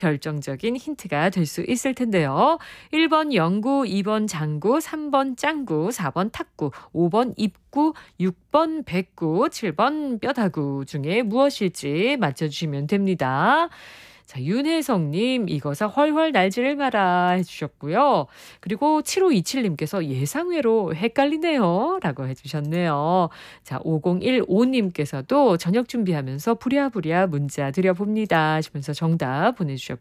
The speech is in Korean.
결정적인 힌트가 될 수 있을 텐데요. 1번 영구, 2번 장구, 3번 짱구, 4번 탁구, 5번 입구, 6번 백구, 7번 뼈다구 중에 무엇일지 맞춰주시면 됩니다. 자, 윤혜성님, 이거사 훨훨 날지를 마라 해주셨고요. 그리고 7527님께서 예상외로 헷갈리네요. 라고 해주셨네요. 자, 5015님께서도 저녁 준비하면서 부랴부랴 문자 드려봅니다 하시면서 정답 보내주셨고요.